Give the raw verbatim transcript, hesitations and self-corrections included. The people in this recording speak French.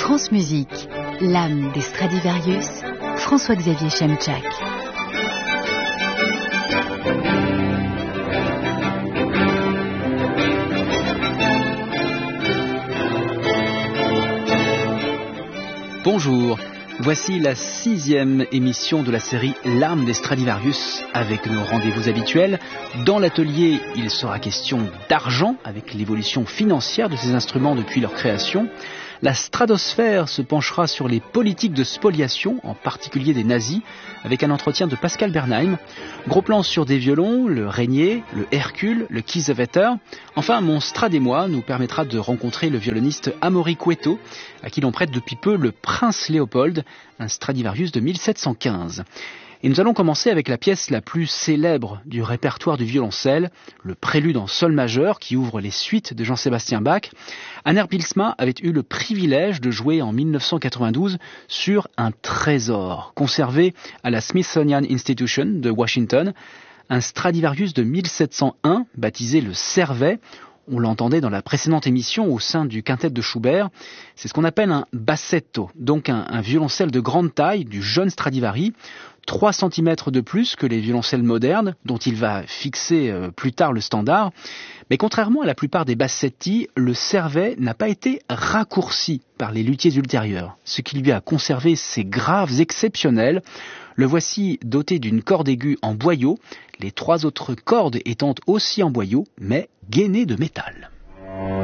France Musique, l'âme des Stradivarius, François-Xavier Chemchak. Bonjour, voici la sixième émission de la série L'âme des Stradivarius avec nos rendez-vous habituels. Dans l'atelier, il sera question d'argent avec l'évolution financière de ces instruments depuis leur création. La stradosphère se penchera sur les politiques de spoliation, en particulier des nazis, avec un entretien de Pascal Bernheim. Gros plan sur des violons, le Régnier, le Hercule, le Kiesewetter. Enfin, mon Strad et moi nous permettra de rencontrer le violoniste Amaury Cueto, à qui l'on prête depuis peu le Prince Léopold, un Stradivarius de mille sept cent quinze. Et nous allons commencer avec la pièce la plus célèbre du répertoire du violoncelle, le prélude en sol majeur qui ouvre les suites de Jean-Sébastien Bach. Hanner Bijlsma avait eu le privilège de jouer en dix-neuf cent quatre-vingt-douze sur un trésor conservé à la Smithsonian Institution de Washington, un Stradivarius de mille sept cent un baptisé le Servet. On l'entendait dans la précédente émission au sein du quintet de Schubert. C'est ce qu'on appelle un bassetto, donc un, un violoncelle de grande taille du jeune Stradivari, trois centimètres de plus que les violoncelles modernes, dont il va fixer euh, plus tard le standard. Mais contrairement à la plupart des bassetti, le Servet n'a pas été raccourci par les luthiers ultérieurs, ce qui lui a conservé ses graves exceptionnels. Le voici doté d'une corde aiguë en boyau, les trois autres cordes étant aussi en boyau, mais gainées de métal.